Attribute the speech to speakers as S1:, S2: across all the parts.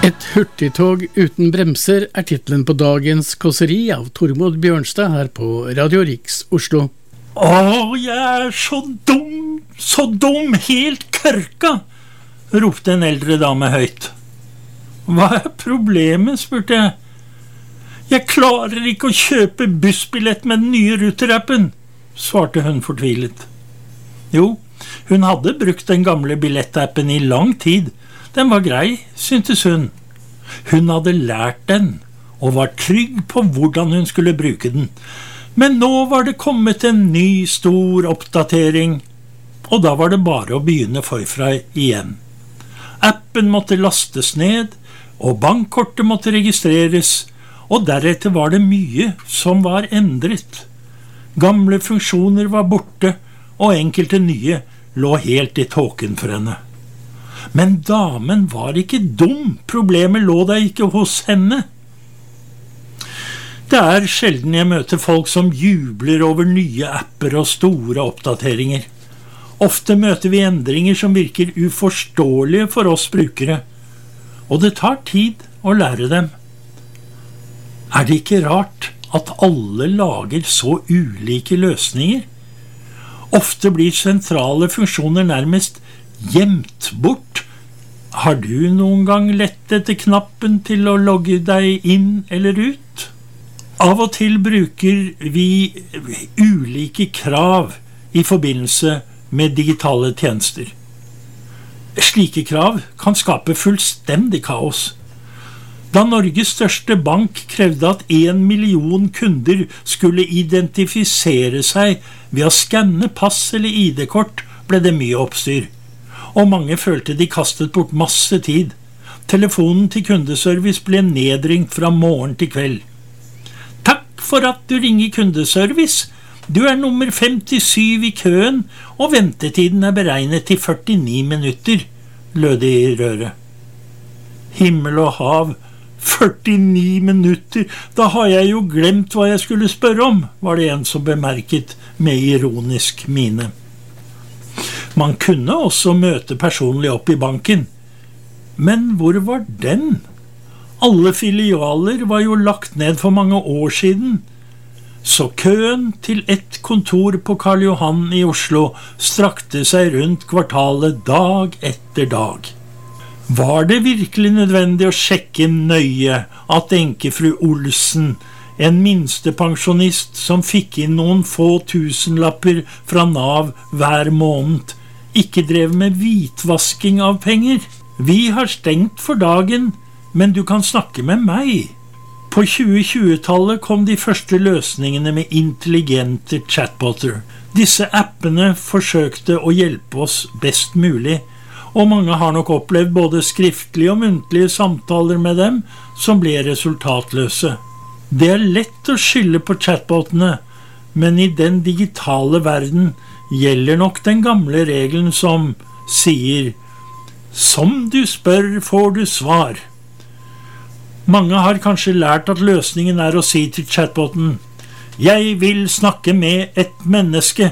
S1: Et hurtigtog uten bremser titlen på dagens kåseri av Tormod Bjørnstad her på Radio Riks Oslo.
S2: Jeg så dum, helt kørka, ropte en eldre dame høyt. Hva problemet, spurte jeg. Jeg klarer ikke å kjøpe bussbillett med den nye Ruter-appen, svarte hun fortvilet. Jo, hun hadde brukt den gamle billettappen i lang tid. Den var grei, syntes hun. Hun hadde lært den, og var trygg på hvordan hun skulle bruke den. Men nå var det kommet en ny, stor oppdatering, og da var det bare å begynne forfra igjen. Appen måtte lastes ned, og bankkortet måtte registreres, og deretter var det mye som var endret. Gamle funksjoner var borte, og enkelte nye lå helt i tåken for henne. Men damen var ikke dum, problemet lå da ikke hos henne. Det sjelden jeg møter folk som jubler over nye apper og store oppdateringer. Ofte møter vi endringer som virker uforståelige for oss brukere, og det tar tid å lære dem. Det ikke rart at alle lager så ulike løsninger? Ofte blir sentrale funksjoner nærmest gjemt bort. Har du noen gang lett etter knappen til å logge deg inn eller ut? Av og til bruker vi ulike krav i forbindelse med digitale tjenester. Slike krav kan skape fullstendig kaos. Da Norges største bank krevde at 1 million kunder skulle identifisere seg ved å skanne pass eller ID-kort, ble det mye oppstyr. Og mange følte de kastet bort masse tid. Telefonen til kundeservice ble nedringt fra morgen til kveld. Takk for at du ringer kundeservice. Du nummer 57 i køen, og ventetiden beregnet til 49 minutter, lød det i røret. Himmel og hav, 49 minutter, da har jeg jo glemt hva jeg skulle spørre om, var det en som bemerket med ironisk mine. Man kunne også møte personlig opp i banken, men hvor var den? Alle filialer var jo lagt ned for mange år siden, så køen til et kontor på Karl Johan i Oslo strakte seg rundt kvartalet dag etter dag. Var det virkelig nødvendig å sjekke nøye at enkefru Olsen, en minstepensjonist som fikk inn noen få tusenlapper fra Nav hver måned, ikke drev med hvitvasking av penger? Vi har stengt for dagen, men du kan snakke med meg. På 2020-tallet kom de første løsningene med intelligente chatboter. Disse appene forsøkte å hjelpe oss best mulig, og mange har nok opplevd både skriftlige og muntlige samtaler med dem som ble resultatløse. Det lett å skylde på chatbotene, men i den digitale verden gjelder nok den gamle regelen som sier «Som du spør, får du svar». Mange har kanskje lært at løsningen å si til chatboten «Jeg vil snakke med et menneske».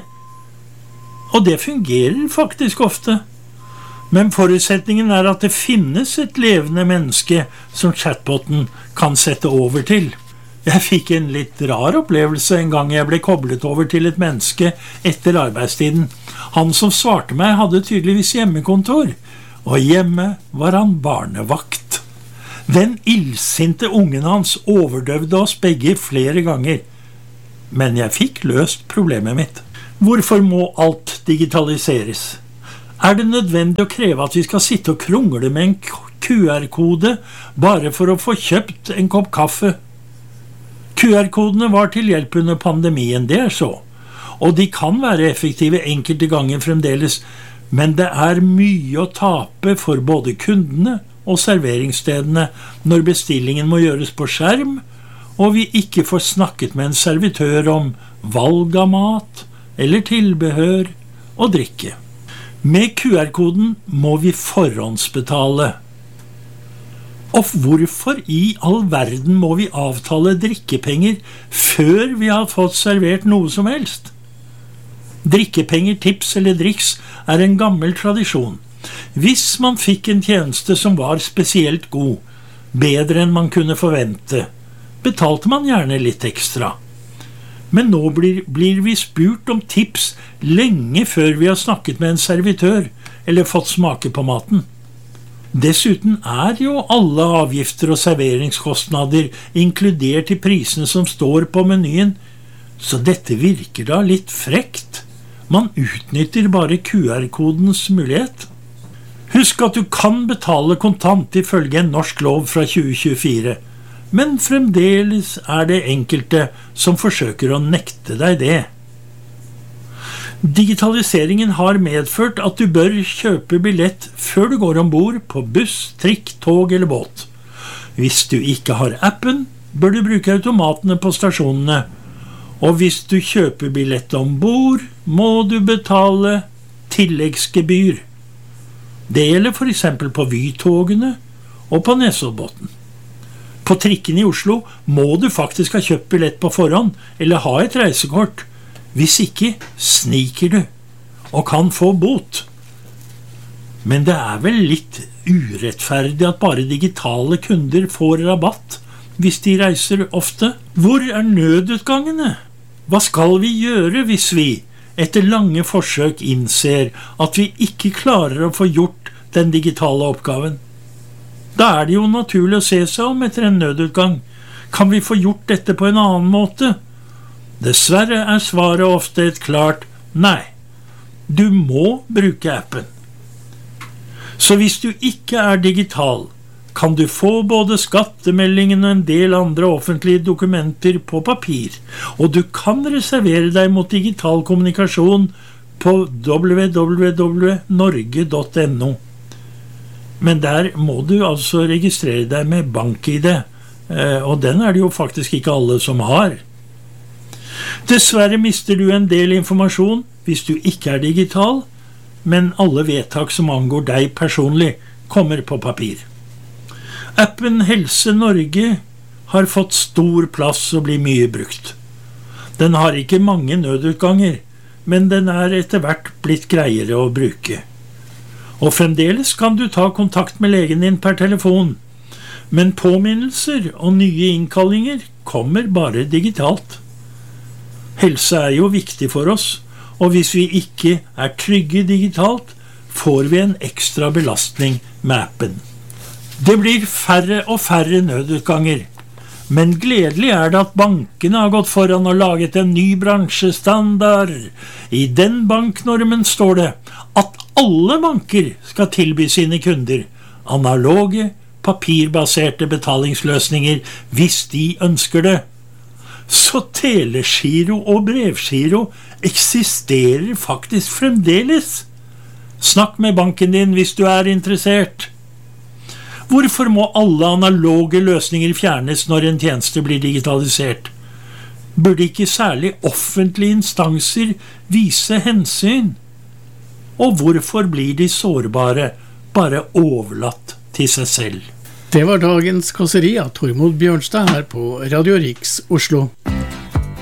S2: Og det fungerer faktisk ofte. Men forutsetningen at det finnes et levende menneske som chatboten kan sette over til. Jeg fikk en litt rar opplevelse en gang jeg ble koblet over til et menneske etter arbeidstiden. Han som svarte meg hadde tydeligvis hjemmekontor, og hjemme var han barnevakt. Den illsinte ungen hans overdøvde oss begge flere ganger. Men jeg fikk løst problemet mitt. Hvorfor må alt digitaliseres? Det nødvendig å kreve at vi skal sitte og krongle med en QR-kode bare for å få kjøpt en kopp kaffe? QR-kodene var til hjelp under pandemien, det så. Og de kan være effektive enkelte ganger fremdeles, men det mye å tape for både kundene og serveringsstedene når bestillingen må gjøres på skjerm, og vi ikke får snakket med en servitør om valg av mat eller tilbehør og drikke. Med QR-koden må vi forhåndsbetale. Og hvorfor i all verden må vi avtale drikkepenger før vi har fått servert noe som helst? Drikkepenger, tips eller driks en gammel tradisjon. Hvis man fikk en tjeneste som var spesielt god, bedre enn man kunne forvente, betalte man gjerne litt ekstra. Men nå blir vi spurt om tips lenge før vi har snakket med en servitør eller fått smake på maten. Dessuten jo alle avgifter og serveringskostnader inkludert i prisene som står på menyen, så dette virker da litt frekt. Man utnytter bare QR-kodens mulighet. Husk at du kan betale kontant ifølge en norsk lov fra 2024, men fremdeles det enkelte som forsøker å nekte deg det. Digitaliseringen har medført at du bør kjøpe billett før du går ombord på buss, trikk, tog eller båt. Hvis du ikke har appen, bør du bruke automatene på stasjonene. Og hvis du kjøper billett ombord, må du betale tilleggsgebyr. Det gjelder for eksempel på Vy-togene og på Nesoddbåten. På trikken i Oslo må du faktisk ha kjøpt billett på forhånd eller ha et reisekort. Hvis ikke sniker du og kan få bot. Men det vel litt urettferdig at bare digitale kunder får rabatt hvis de reiser ofte. Hvor nødutgangene? Hva skal vi gjøre hvis vi, etter lange forsøk, innser at vi ikke klarer å få gjort den digitale oppgaven? Da det jo naturlig å se seg om etter en nødutgang. Kan vi få gjort dette på en annen måte? Dessverre svaret ofte et klart nei. Du må bruke appen. Så hvis du ikke digital, kan du få både skattemeldingen og en del andre offentlige dokumenter på papir, og du kan reservere deg mot digital kommunikasjon på www.norge.no. Men der må du altså registrere deg med BankID, og den det jo faktisk ikke alle som har. Dessverre mister du en del informasjon hvis du ikke digital, men alle vedtak som angår deg personlig kommer på papir. Appen Helse Norge har fått stor plass og blir mye brukt. Den har ikke mange nødutganger, men den etter hvert blitt greiere å bruke. Og fremdeles kan du ta kontakt med legen din per telefon, men påminnelser og nye innkallinger kommer bare digitalt. Helse jo viktig for oss, og hvis vi ikke trygge digitalt, får vi en ekstra belastning med appen. Det blir færre og færre nødutganger, men gledelig det at bankene har gått foran og laget en ny bransjestandard. I den banknormen står det at alle banker skal tilby sine kunder analoge, papirbaserte betalingsløsninger hvis de ønsker det. Så telegiro og brevgiro eksisterer faktisk fremdeles. Snakk med banken din hvis du interessert. Hvorfor må alle analoge løsninger fjernes når en tjeneste blir digitalisert? Burde ikke særlig offentlige instanser vise hensyn? Og hvorfor blir de sårbare bare overlatt til seg selv?
S1: Det var dagens kåseri av Tormod Bjørnstad her på Radio Riks Oslo.